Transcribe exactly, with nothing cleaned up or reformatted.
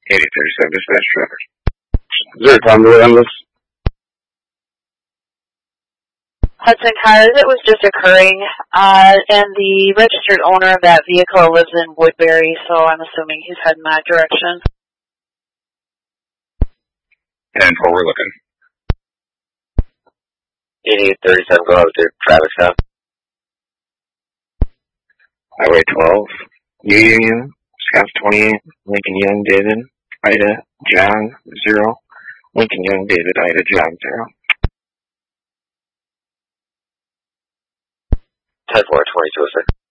eighty thirty-seven dispatch driver. Is there a time delay on this? Hudson Cars, it was just occurring, uh, and the registered owner of that vehicle lives in Woodbury, so I'm assuming he's heading that direction. And for we're looking. eighty-eight thirty-seven, go out to traffic stop. Highway twelve, New Union, Scott twenty-eight, Lincoln Young, David, Ida, John, zero, Lincoln Young, David, Ida, John, zero. ten four, twenty-two oh six.